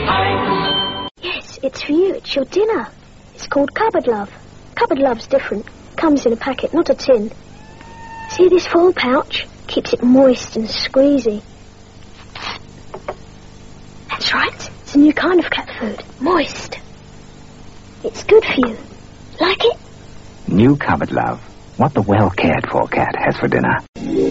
Yes, it's for you. It's your dinner. It's called Cupboard Love. Cupboard Love's different. Comes in a packet, not a tin. See this foil pouch? Keeps it moist and squeezy. That's right. It's a new kind of cat food. Moist. It's good for you. Like it? New Cupboard Love. What the well-cared-for cat has for dinner.